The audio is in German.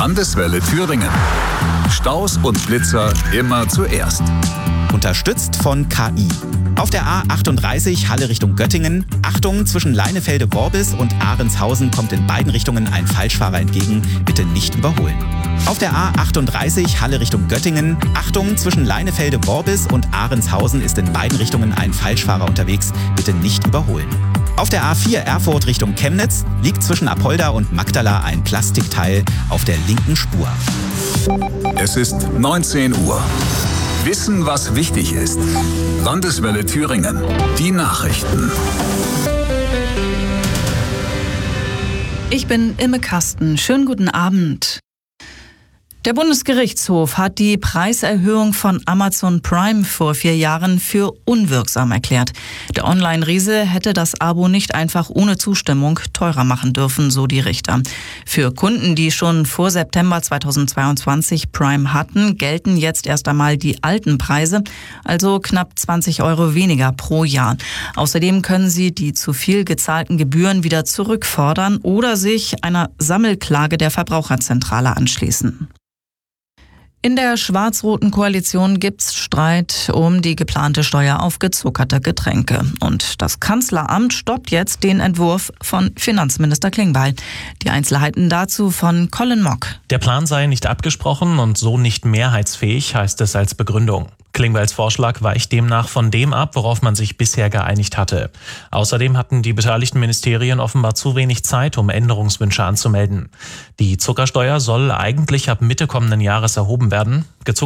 Landeswelle Thüringen. Staus und Blitzer immer zuerst. Unterstützt von KI. Auf der A38 Halle Richtung Göttingen. Achtung, zwischen Leinefelde-Worbis und Ahrenshausen kommt in beiden Richtungen ein Falschfahrer entgegen. Bitte nicht überholen. Auf der A38 Halle Richtung Göttingen. Achtung, zwischen Leinefelde-Worbis und Ahrenshausen ist in beiden Richtungen ein Falschfahrer unterwegs. Bitte nicht überholen. Auf der A4 Erfurt Richtung Chemnitz liegt zwischen Apolda und Magdala ein Plastikteil auf der linken Spur. Es ist 19 Uhr. Wissen, was wichtig ist. Landeswelle Thüringen. Die Nachrichten. Ich bin Imme Kasten. Schönen guten Abend. Der Bundesgerichtshof hat die Preiserhöhung von Amazon Prime vor 4 Jahren für unwirksam erklärt. Der Online-Riese hätte das Abo nicht einfach ohne Zustimmung teurer machen dürfen, so die Richter. Für Kunden, die schon vor September 2022 Prime hatten, gelten jetzt erst einmal die alten Preise, also knapp 20 € weniger pro Jahr. Außerdem können sie die zu viel gezahlten Gebühren wieder zurückfordern oder sich einer Sammelklage der Verbraucherzentrale anschließen. In der schwarz-roten Koalition gibt's Streit um die geplante Steuer auf gezuckerte Getränke. Und das Kanzleramt stoppt jetzt den Entwurf von Finanzminister Klingbeil. Die Einzelheiten dazu von Colin Mock. Der Plan sei nicht abgesprochen und so nicht mehrheitsfähig, heißt es als Begründung. Klingbeils Vorschlag weicht demnach von dem ab, worauf man sich bisher geeinigt hatte. Außerdem hatten die beteiligten Ministerien offenbar zu wenig Zeit, um Änderungswünsche anzumelden. Die Zuckersteuer soll eigentlich ab Mitte kommenden Jahres erhoben werden.